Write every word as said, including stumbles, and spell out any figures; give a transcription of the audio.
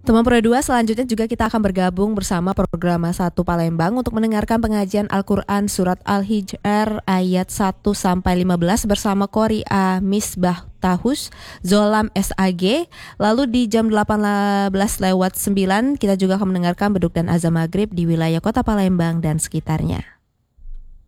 Teman Pro dua, selanjutnya juga kita akan bergabung bersama Programa satu Palembang untuk mendengarkan pengajian Al-Quran Surat Al-Hijr ayat satu sampai lima belas bersama Qori A. Misbah Tahus, Zolam S A G. Lalu di jam delapan belas lewat sembilan kita juga akan mendengarkan beduk dan azan maghrib di wilayah kota Palembang dan sekitarnya.